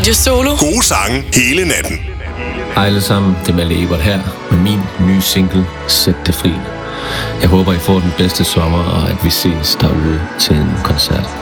Radio Solo. Gode sange hele natten. Hej alle sammen, det er Malle Ebert her med min nye single, Sæt det fri. Jeg håber, I får den bedste sommer, og at vi ses derude til en koncert.